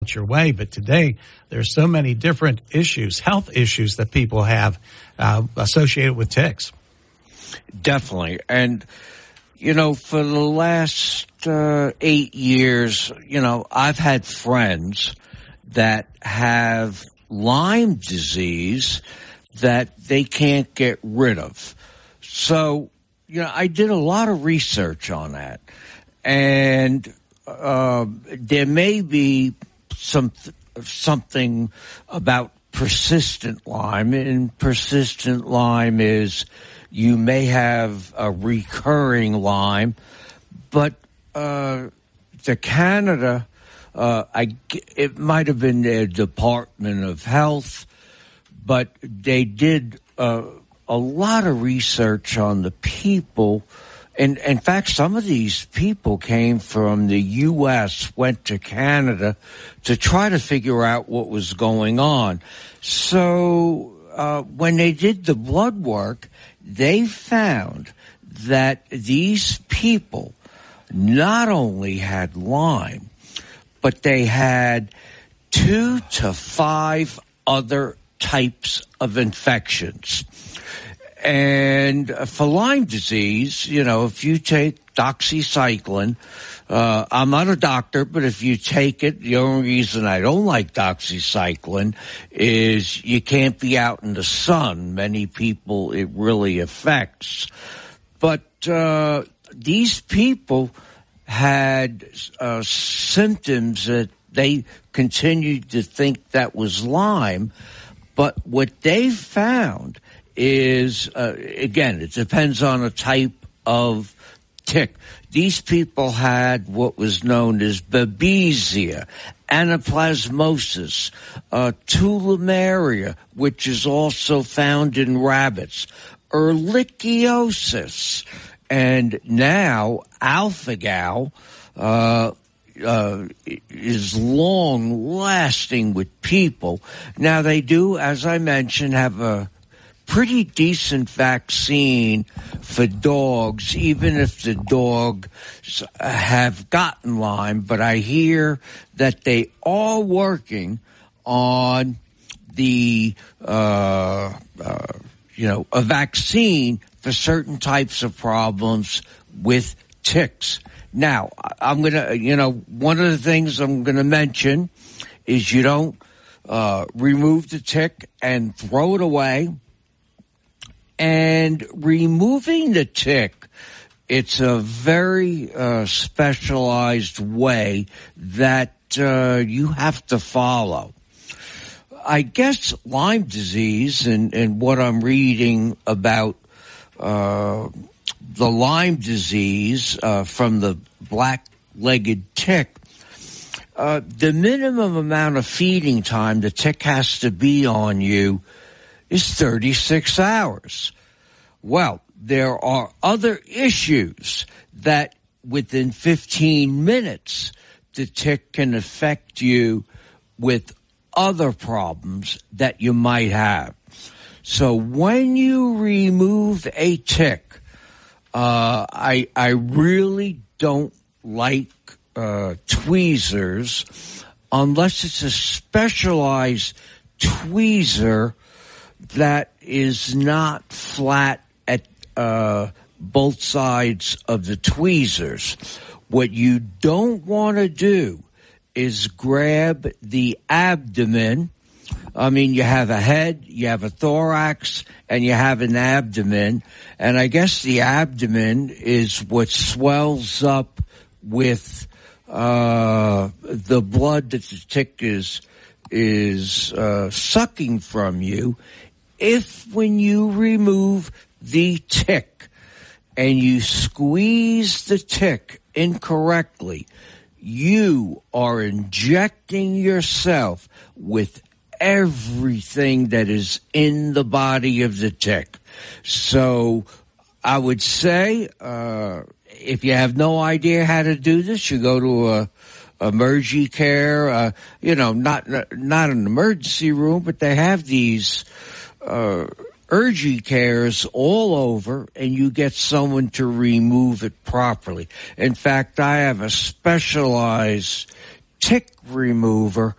your way. But today, there's so many different issues, health issues that people have associated with ticks. Definitely. And, for the last 8 years, I've had friends that have Lyme disease that they can't get rid of. So, I did a lot of research on that. And there may be something about persistent Lyme, and persistent Lyme is you may have a recurring Lyme, but the Canada, it might have been their Department of Health, but they did a lot of research on the people. And in fact, some of these people came from the U.S., went to Canada to try to figure out what was going on. So when they did the blood work, they found that these people not only had Lyme, but they had 2 to 5 other types of infections. And for Lyme disease, if you take doxycycline, I'm not a doctor, but if you take it, the only reason I don't like doxycycline is you can't be out in the sun. Many people it really affects. But these people had symptoms that they continued to think that was Lyme. But what they found is, again, it depends on the type of tick. These people had what was known as Babesia, anaplasmosis, tularemia, which is also found in rabbits, ehrlichiosis, and now alpha-gal is long-lasting with people. Now, they do, as I mentioned, have a pretty decent vaccine for dogs, even if the dogs have gotten Lyme. But I hear that they are working on the, a vaccine for certain types of problems with ticks. Now, I'm going to, one of the things I'm going to mention is you don't remove the tick and throw it away. And removing the tick, it's a very specialized way that you have to follow. I guess Lyme disease and what I'm reading about the Lyme disease from the black-legged tick, the minimum amount of feeding time the tick has to be on you is 36 hours. Well, there are other issues that within 15 minutes the tick can affect you with other problems that you might have. So when you remove a tick, I really don't like tweezers unless it's a specialized tweezer that is not flat at both sides of the tweezers. What you don't want to do is grab the abdomen. I mean, you have a head, you have a thorax, and you have an abdomen. And I guess the abdomen is what swells up with the blood that the tick is sucking from you. If when you remove the tick and you squeeze the tick incorrectly, you are injecting yourself with everything that is in the body of the tick. So I would say if you have no idea how to do this, you go to a emergency care, not an emergency room, but they have these urgent cares all over, and you get someone to remove it properly. In fact, I have a specialized tick remover